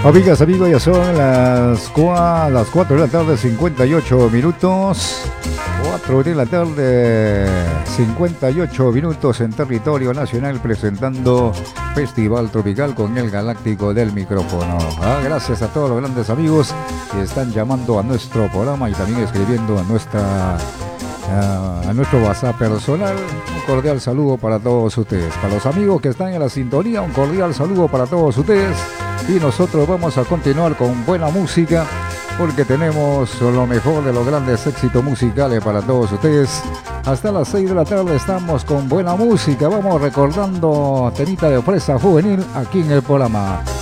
Amigas, amigos, ya son las 4 de la tarde, 58 minutos. 4 de la tarde, 58 minutos en territorio nacional, presentando Festival Tropical con el Galáctico del Micrófono. Gracias a todos los grandes amigos que están llamando a nuestro programa y también escribiendo a nuestro WhatsApp personal. Un cordial saludo para todos ustedes. Para los amigos que están en la sintonía, un cordial saludo para todos ustedes. Y nosotros vamos a continuar con buena música, porque tenemos lo mejor de los grandes éxitos musicales para todos ustedes. Hasta las 6 de la tarde estamos con buena música. Vamos recordando temita de Fresa Juvenil aquí en el programa.